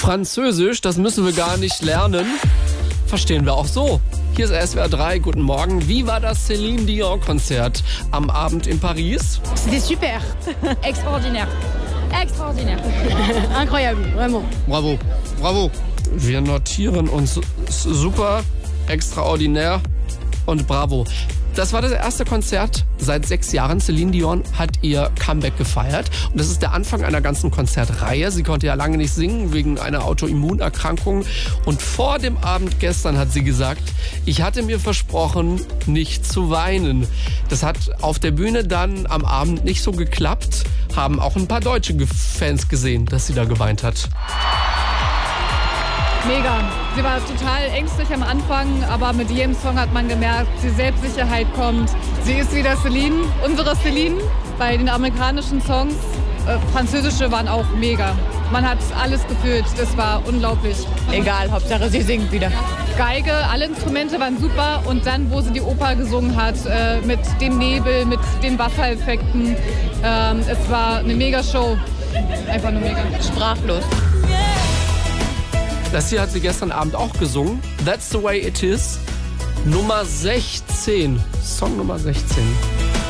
Französisch, das müssen wir gar nicht lernen. Verstehen wir auch so. Hier ist SWR 3, guten Morgen. Wie war das Céline Dion-Konzert am Abend in Paris? C'était super, extraordinaire, extraordinaire, incroyable, vraiment. Bravo, bravo. Wir notieren uns super, extraordinär und bravo. Das war das erste Konzert seit 6 Jahren. Céline Dion hat ihr Comeback gefeiert. Und das ist der Anfang einer ganzen Konzertreihe. Sie konnte ja lange nicht singen wegen einer Autoimmunerkrankung. Und vor dem Abend gestern hat sie gesagt, ich hatte mir versprochen, nicht zu weinen. Das hat auf der Bühne dann am Abend nicht so geklappt. Haben auch ein paar deutsche Fans gesehen, dass sie da geweint hat. Mega. Sie war total ängstlich am Anfang, aber mit jedem Song hat man gemerkt, die Selbstsicherheit kommt. Sie ist wieder Céline, unsere Céline. Bei den amerikanischen Songs, französische waren auch mega. Man hat alles gefühlt, das war unglaublich. Egal, Hauptsache sie singt wieder. Geige, alle Instrumente waren super und dann, wo sie die Oper gesungen hat, mit dem Nebel, mit den Wassereffekten, es war eine mega Show. Einfach nur mega. Sprachlos. Das hier hat sie gestern Abend auch gesungen. That's the way it is. Nummer 16. Song Nummer 16.